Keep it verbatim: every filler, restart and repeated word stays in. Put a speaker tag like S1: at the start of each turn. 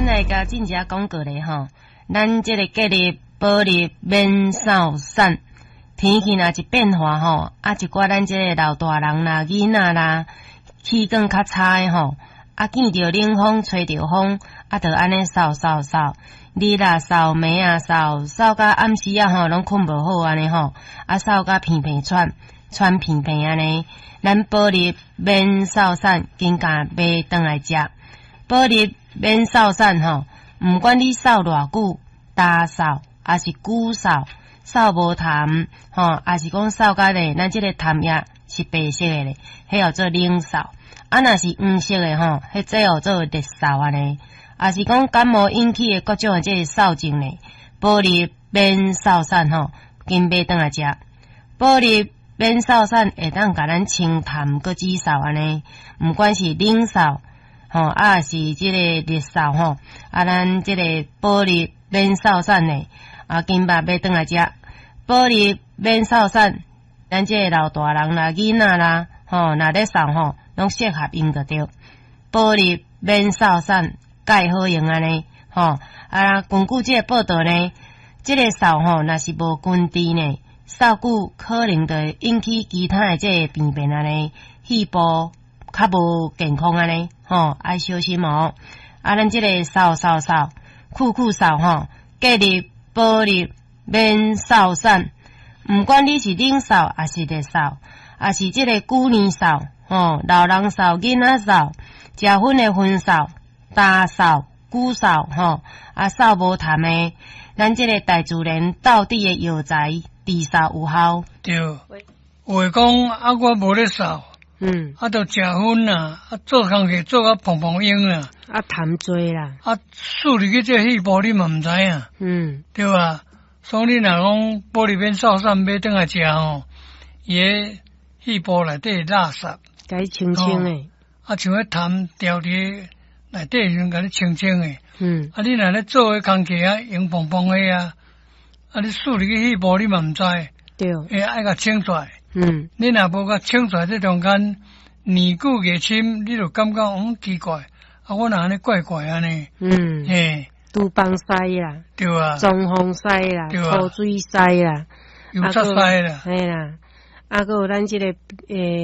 S1: 来甲真正讲过咧吼，咱即个隔离保热免扫散，天气若一变化吼，啊一寡咱即个老大人啦、囡仔啦，气管较差诶吼，啊见着冷风、吹着风，啊着安尼扫扫扫，日啊扫，暝啊扫，扫到暗时啊吼，拢困无好安尼吼，啊扫到鼻鼻喘，喘鼻鼻安尼，咱保热免扫散，紧甲买转来食。保热免扫散吼，毋管你扫偌久，大扫还是久扫，扫无痰吼，还是讲扫甲咧，咱即个痰液是白色诶咧，迄叫做冷扫。啊，若是黄色诶吼，迄即叫做热扫安尼。啊是讲感冒引起诶各种诶即个扫症咧，保热免扫散吼，紧买转来食。保热免扫散会当甲咱清痰搁止扫安尼，毋管是冷扫。吼、哦，啊是即个热扫吼，啊咱即个保热免扫散嘞，啊金巴买转来食，保热免扫散，咱即个老大人啦、囡仔啦，吼，若咧扫吼，拢适合用着着。保热免扫散，介好用安尼，吼，啊根据即个报道呢，即、这个扫吼，若是无根治呢，扫久可能就会引起其他诶即个病变安尼，肺部较无健康安尼。吼，爱小心哦！啊，咱即个扫扫扫，酷酷扫吼，隔热保热免扫散。毋管你是冷扫还是热扫，还是即个久年扫，吼，老人扫、囡仔扫、食薰的薰扫、大扫、久扫，吼，啊扫无痰的，咱即个大自然道地的药材治扫有效。
S2: 对，话讲啊，我无咧扫。
S1: 嗯，
S2: 啊，著食薰啦，啊，做工课做啊砰砰用啦，
S1: 啊，痰多啦，
S2: 啊，处理去这细胞你嘛毋知影，
S1: 嗯，
S2: 对吧？所以你若讲玻璃免扫散买转来食吼，伊个细胞内底垃圾，
S1: 该清清诶，
S2: 啊，像迄痰掉伫内底时阵，甲你清清诶，
S1: 嗯，
S2: 啊，你若咧做迄工课啊，用砰砰诶啊，啊，你处理去细胞你嘛毋知，
S1: 对，
S2: 诶，爱甲清出来。
S1: 嗯，
S2: 你若无甲清出来，这中间年久月深，你就感觉嗯奇怪，啊，我哪安尼怪怪安尼？
S1: 嗯，
S2: 嘿，
S1: 拄帮塞啦，
S2: 对啊，
S1: 中风塞啦，抽水塞啦，
S2: 有擦塞啦，
S1: 嘿啦，啊，还有咱即个诶。